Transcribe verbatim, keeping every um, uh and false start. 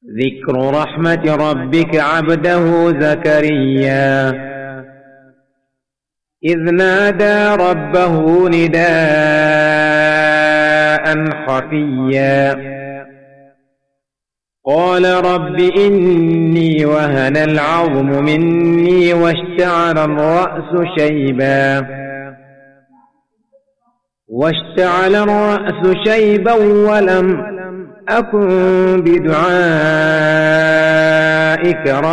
ذكر رحمة ربك عبده زكريا إذ نادى ربه نداء خفيا قال رب إني وهن العظم مني واشتعل الرأس شيبا واشتعل الرأس شيبا ولم أكن بدعائك رب